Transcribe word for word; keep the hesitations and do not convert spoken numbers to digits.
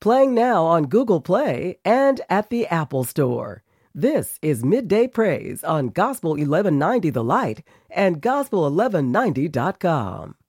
Playing now on Google Play and at the Apple Store. This is Midday Praise on Gospel eleven ninety The Light and gospel eleven ninety dot com.